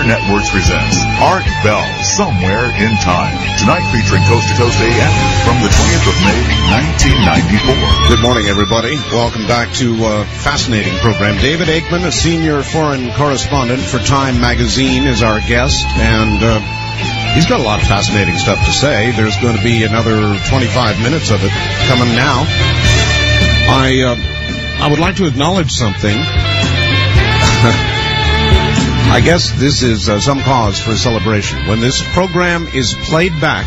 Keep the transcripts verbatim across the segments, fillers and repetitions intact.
Networks presents Art Bell, Somewhere in Time. Tonight featuring Coast to Coast A M from the twentieth of May, nineteen ninety-four. Good morning, everybody. Welcome back to a fascinating program. David Aikman, a senior foreign correspondent for Time magazine, is our guest, and uh, he's got a lot of fascinating stuff to say. There's going to be another twenty-five minutes of it coming now. I, uh, I would like to acknowledge something. I guess this is uh, some cause for celebration. When this program is played back,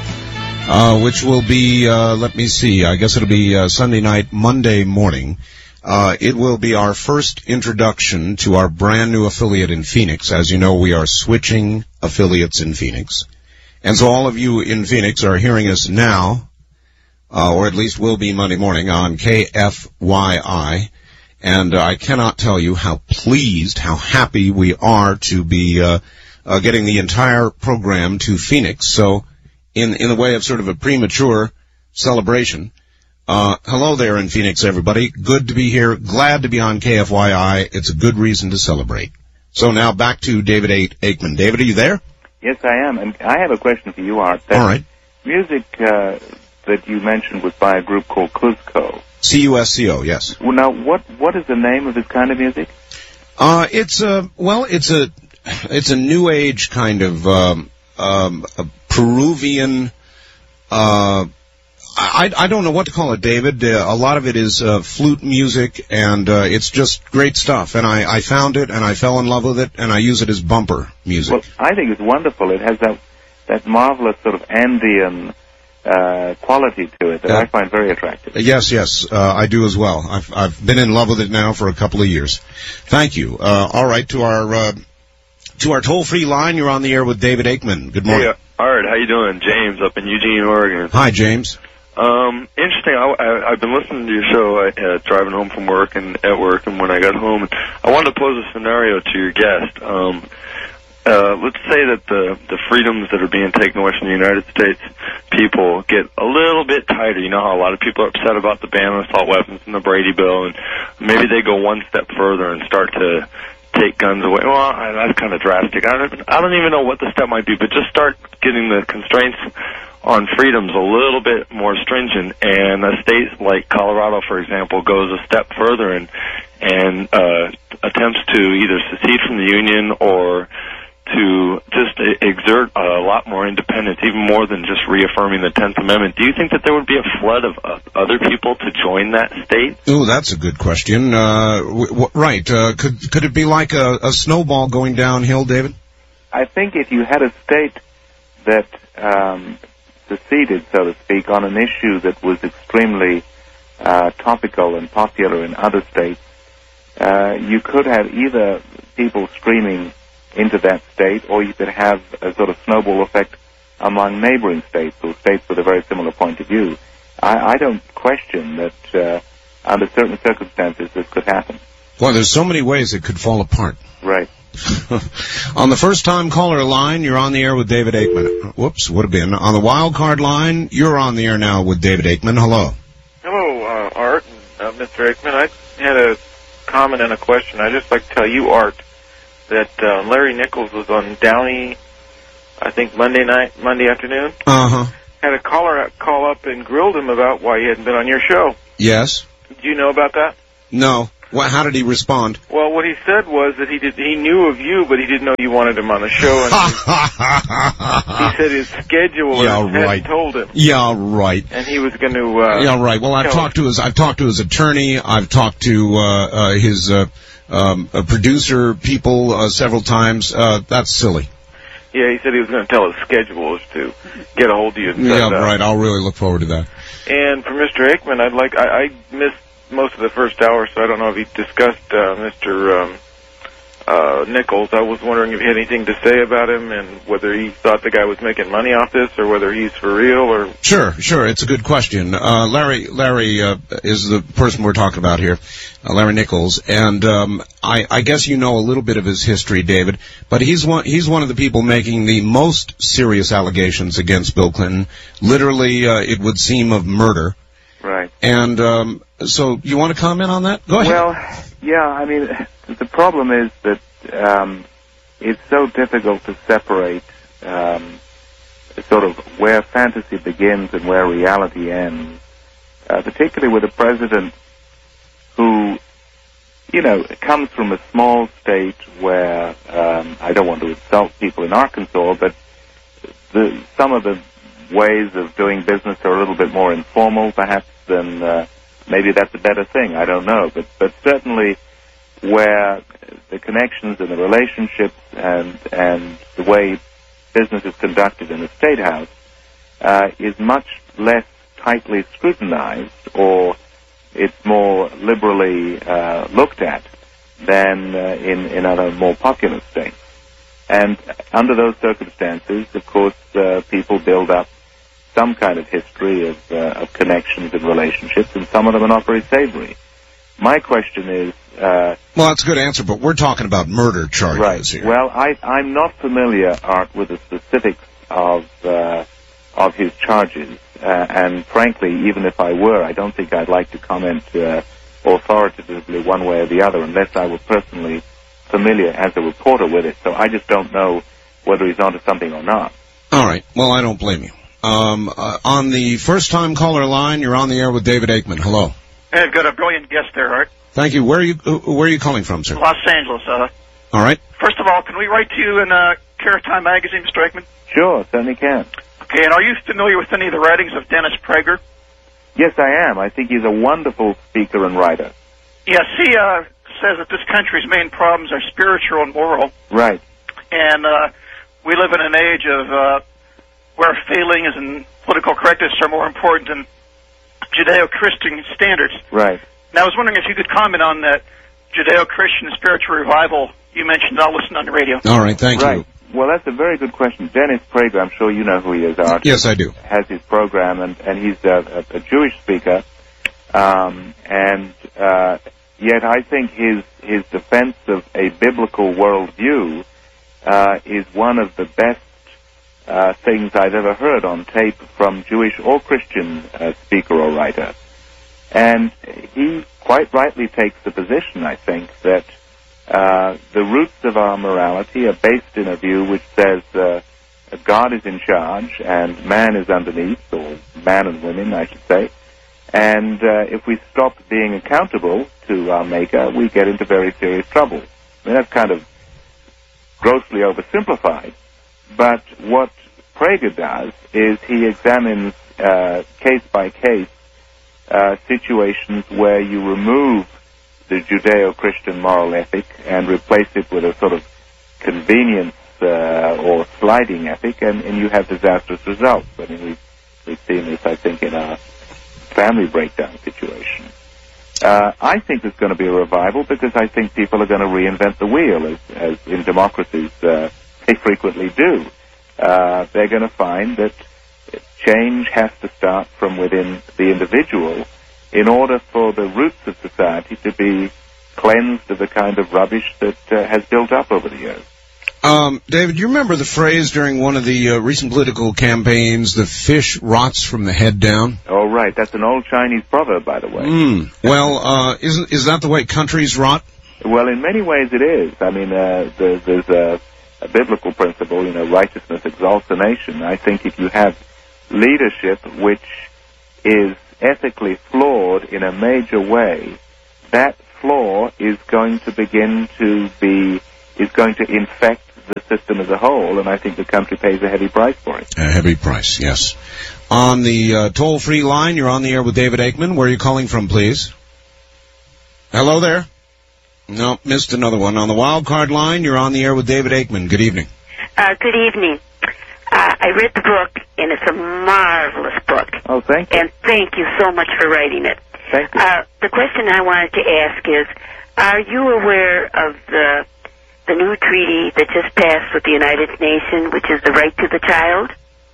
uh, which will be, uh, let me see, I guess it'll be uh, Sunday night, Monday morning, uh, it will be our first introduction to our brand new affiliate in Phoenix. As you know, we are switching affiliates in Phoenix. And so all of you in Phoenix are hearing us now, uh, or at least will be Monday morning on K F Y I. And uh, I cannot tell you how pleased, how happy we are to be uh, uh, getting the entire program to Phoenix. So in in the way of sort of a premature celebration, uh, hello there in Phoenix, everybody. Good to be here. Glad to be on K F Y I. It's a good reason to celebrate. So now back to David A. Aikman. David, are you there? Yes, I am. And I have a question for you, Art. That All right. Music uh, that you mentioned was by a group called Cusco. C U S C O, yes. Well, now, what what is the name of this kind of music? Uh, it's a, well, it's a, it's a new age kind of, um, um, a Peruvian, uh, I, I don't know what to call it, David. Uh, a lot of it is, uh, flute music, and, uh, it's just great stuff. And I, I found it, and I fell in love with it, and I use it as bumper music. Well, I think it's wonderful. It has that, that marvelous sort of Andean, Uh, quality to it that uh, I find very attractive. Yes, yes, uh, I do as well. I've, I've been in love with it now for a couple of years. Thank you. Uh, all right, to our uh, to our toll-free line, you're on the air with David Aikman. Good morning. Hey, Art, how you doing? James up in Eugene, Oregon. Hi, James. Um, interesting. I, I, I've been listening to your show, uh, driving home from work and at work, and when I got home, I wanted to pose a scenario to your guest. Um, Uh, let's say that the the freedoms that are being taken away from the United States people get a little bit tighter. You know how a lot of people are upset about the ban on assault weapons and the Brady Bill, and maybe they go one step further and start to take guns away. Well, I, that's kind of drastic. I don't, I don't even know what the step might be, but just start getting the constraints on freedoms a little bit more stringent. And a state like Colorado, for example, goes a step further and and uh, attempts to either secede from the Union or to just exert a lot more independence, even more than just reaffirming the tenth Amendment. Do you think that there would be a flood of uh, other people to join that state? Oh, that's a good question. Uh, w- w- right. Uh, could could it be like a, a snowball going downhill, David? I think if you had a state that um, seceded, so to speak, on an issue that was extremely uh, topical and popular in other states, uh, you could have either people streaming into that state, or you could have a sort of snowball effect among neighboring states or states with a very similar point of view. I, I don't question that uh, under certain circumstances this could happen. Well, there's so many ways it could fall apart. Right. On the first-time caller line, you're on the air with David Aikman. Whoops, would have been. On the wild card line, you're on the air now with David Aikman. Hello. Hello, uh, Art and uh, Mister Aikman. I had a comment and a question. I'd just like to tell you, Art, that uh, Larry Nichols was on Downey, I think Monday night, Monday afternoon. Uh-huh. Had a caller call up and grilled him about why he hadn't been on your show. Yes. Do you know about that? No. Well, how did he respond? Well, what he said was that he did he knew of you, but he didn't know you wanted him on the show. And he, he said his scheduler yeah, hadn't right. told him. Yeah, right. And he was going to. Uh, yeah, right. Well, I've talked him. to his. I've talked to his attorney. I've talked to uh, uh, his uh, um, uh, producer people uh, several times. Uh, that's silly. Yeah, he said he was going to tell his schedulers to get a hold of you. And yeah, right. I'll really look forward to that. And for Mister Aikman, I'd like. I, I missed most of the first hour, so I don't know if he discussed uh, Mister Um, uh, Nichols. I was wondering if he had anything to say about him and whether he thought the guy was making money off this or whether he's for real. Or Sure, sure. It's a good question. Uh, Larry Larry uh, is the person we're talking about here, uh, Larry Nichols. And um, I, I guess you know a little bit of his history, David, but he's one, he's one of the people making the most serious allegations against Bill Clinton. Literally, uh, it would seem of murder. Right. And um, so you want to comment on that? Go ahead. Well, yeah, I mean, the problem is that um, it's so difficult to separate um, sort of where fantasy begins and where reality ends, uh, particularly with a president who, you know, comes from a small state where, um, I don't want to insult people in Arkansas, but the, some of the ways of doing business are a little bit more informal, perhaps, than uh, maybe that's a better thing. I don't know. But, but certainly where the connections and the relationships and, and the way business is conducted in the State House uh, is much less tightly scrutinized, or it's more liberally uh, looked at than uh, in, in other more populous states. And under those circumstances, of course, uh, people build up some kind of history of, uh, of connections and relationships, and some of them are not very savory. My question is... Uh, well, that's a good answer, but we're talking about murder charges right. here. Well, I, I'm not familiar, Art, with the specifics of uh, of his charges, uh, and frankly, even if I were, I don't think I'd like to comment uh, authoritatively one way or the other unless I were personally familiar as a reporter with it. So I just don't know whether he's onto something or not. All right. Well, I don't blame you. Um, uh, on the first-time caller line, you're on the air with David Aikman. Hello. Hey, I've got a brilliant guest there, Art. Thank you. Where are you, uh, where are you calling from, sir? Los Angeles. Uh, All right. First of all, can we write to you in uh, Care Time magazine, Mister Aikman? Sure, certainly can. Okay, and are you familiar with any of the writings of Dennis Prager? Yes, I am. I think he's a wonderful speaker and writer. Yes, he uh, says that this country's main problems are spiritual and moral. Right. And uh, we live in an age of uh, where failings and political correctness are more important than Judeo-Christian standards. Right. Now, I was wondering if you could comment on that Judeo-Christian spiritual revival you mentioned. I'll listen on the radio. All right, thank right. you. Well, that's a very good question. Dennis Prager, I'm sure you know who he is, Art. Yes, I do. Has his program, and, and he's a, a, a Jewish speaker. Um, and uh, yet I think his, his defense of a biblical worldview uh, is one of the best uh, things I've ever heard on tape from Jewish or Christian uh, speaker or writer. And he quite rightly takes the position, I think, that uh, the roots of our morality are based in a view which says uh, God is in charge and man is underneath, or man and women, I should say. And uh, if we stop being accountable to our Maker, we get into very serious trouble. I mean, that's kind of grossly oversimplified. But what Prager does is he examines uh, case by case Uh, situations where you remove the Judeo-Christian moral ethic and replace it with a sort of convenience uh, or sliding ethic, and, and you have disastrous results. I mean, we've, we've seen this, I think, in our family breakdown situation. Uh, I think there's going to be a revival because I think people are going to reinvent the wheel, as, as in democracies uh, they frequently do. Uh, they're going to find that change has to start from within the individual in order for the roots of society to be cleansed of the kind of rubbish that uh, has built up over the years. Um, David, you remember the phrase during one of the uh, recent political campaigns, the fish rots from the head down? Oh, right. That's an old Chinese proverb, by the way. Mm. Well, uh, isn't, is that the way countries rot? Well, in many ways it is. I mean, uh, there, there's a, a biblical principle, you know, righteousness exalts a nation. I think if you have leadership which is ethically flawed in a major way, that flaw is going to begin to be, is going to infect the system as a whole, and I think the country pays a heavy price for it. A heavy price, yes. On the uh, toll-free line, you're on the air with David Aikman. Where are you calling from, please? Hello there? No, missed another one. On the wild card line, you're on the air with David Aikman. Good evening. Uh, good evening. Uh, I read the book, and it's a marvelous book. Oh, thank you. And thank you so much for writing it. Thank you. Uh, the question I wanted to ask is, are you aware of the the new treaty that just passed with the United Nations, which is the right to the child?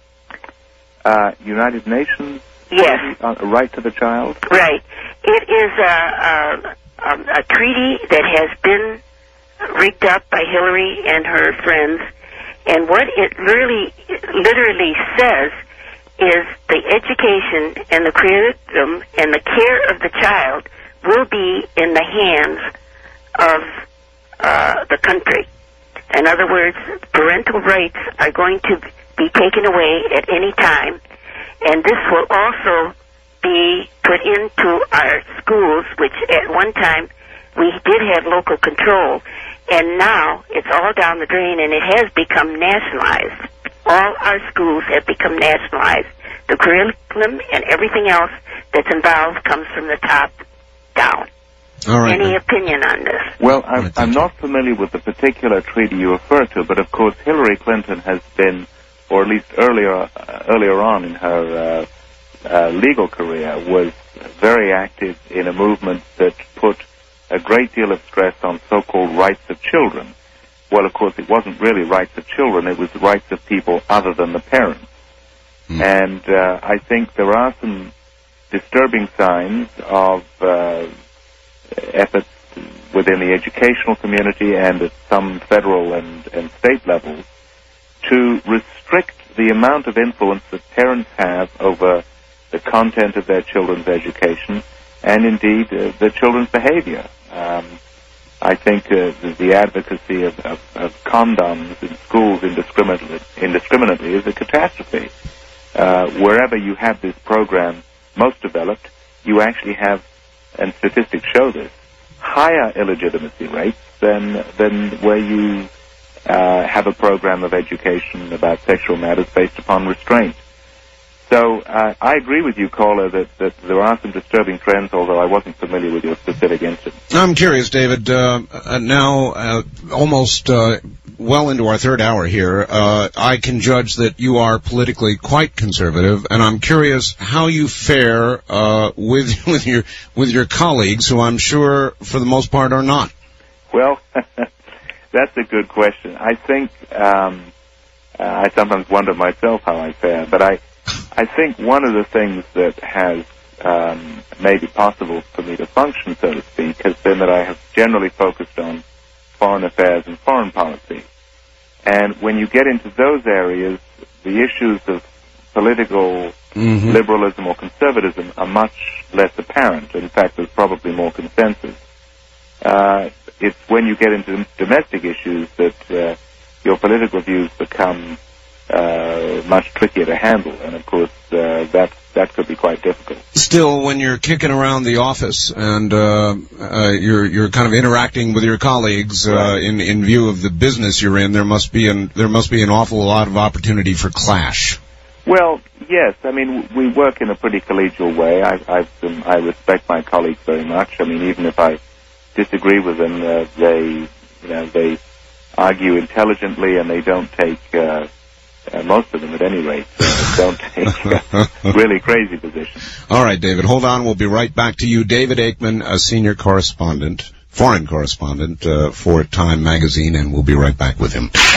Uh, United Nations? Yes. Uh, right to the child? Right. It is a, a, a, a treaty that has been rigged up by Hillary and her friends. And what it really, literally says is the education and the curriculum and the care of the child will be in the hands of uh, the country. In other words, parental rights are going to be taken away at any time, and this will also be put into our schools, which at one time we did have local control, and now it's all down the drain, and it has become nationalized. All our schools have become nationalized. The curriculum and everything else that's involved comes from the top down. All right. Any opinion on this? Well, I'm, I'm not familiar with the particular treaty you refer to, but of course Hillary Clinton has been, or at least earlier uh, earlier on in her uh, uh, legal career, was very active in a movement that put a great deal of stress on so-called rights of children. Well, of course, it wasn't really rights of children, it was the rights of people other than the parents. Mm. And uh, I think there are some disturbing signs of uh, efforts within the educational community and at some federal and, and state levels to restrict the amount of influence that parents have over the content of their children's education and indeed uh, their children's behavior. Um, I think uh, the, the advocacy of, of, of condoms in schools indiscriminately, indiscriminately is a catastrophe. Uh, wherever you have this program most developed, you actually have, and statistics show this, higher illegitimacy rates than than where you uh, have a program of education about sexual matters based upon restraint. So uh, I agree with you, caller, that, that there are some disturbing trends, although I wasn't familiar with your specific incident. I'm curious, David. Uh, uh, now, uh, almost uh, well into our third hour here, uh, I can judge that you are politically quite conservative, and I'm curious how you fare uh, with with your with your colleagues, who I'm sure, for the most part, are not. Well, that's a good question. I think um, uh, I sometimes wonder myself how I fare, but I. I think one of the things that has um, made it possible for me to function, so to speak, has been that I have generally focused on foreign affairs and foreign policy. And when you get into those areas, the issues of political mm-hmm. liberalism or conservatism are much less apparent. In fact, there's probably more consensus. Uh, it's when you get into domestic issues that uh, your political views become Uh, much trickier to handle, and of course uh, that that could be quite difficult. Still, when you're kicking around the office and uh, uh, you're you're kind of interacting with your colleagues uh, right. in in view of the business you're in, there must be an there must be an awful lot of opportunity for clash. Well, yes. I mean, we work in a pretty collegial way. I I've been, I respect my colleagues very much. I mean, even if I disagree with them, uh, they you know they argue intelligently and they don't take. Uh, Uh, most of them, at any rate, uh, don't take uh, really crazy positions. All right, David, hold on. We'll be right back to you. David Aikman, a senior correspondent, foreign correspondent uh, for Time Magazine, and we'll be right back with him.